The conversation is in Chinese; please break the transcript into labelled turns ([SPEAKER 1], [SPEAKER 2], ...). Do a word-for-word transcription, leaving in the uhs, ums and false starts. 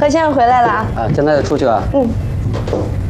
[SPEAKER 1] 何先生回来了啊！
[SPEAKER 2] 啊，现在出去啊。
[SPEAKER 1] 嗯。